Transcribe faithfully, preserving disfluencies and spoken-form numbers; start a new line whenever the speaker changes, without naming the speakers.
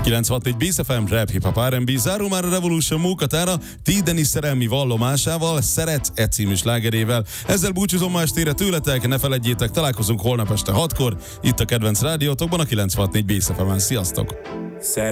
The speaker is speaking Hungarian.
kilencvenhat Bass ef em, rap, hip-hop, er and bé, zárul már a Revolution munkatára, T. Dennis szerelmi vallomásával, Szeret e című slágerével. Ezzel búcsúzom ma estére tőletek, ne feledjétek, találkozunk holnap este hatkor, itt a kedvenc rádiótokban, a kilencvenhat Bass ef emen. Sziasztok!
Szeret